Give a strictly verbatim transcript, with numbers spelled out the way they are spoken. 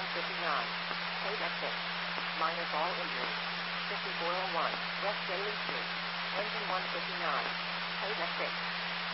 fifty-nine. Paid at six. Minor ball injury. fifty-four oh one. West Daly Street. Engine one fifty-nine. Paid at six.